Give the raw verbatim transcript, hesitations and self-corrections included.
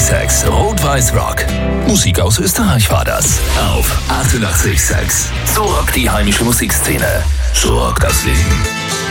sechs Rot-Weiß Rock. Musik aus Österreich war das. Auf achtundachtzig Komma sechs. So rockt die heimische Musikszene. So rockt das Leben.